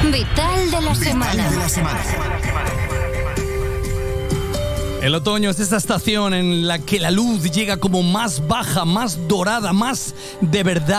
Vital de la semana. El otoño es esta estación en la que la luz llega como más baja, más dorada, más de verdad.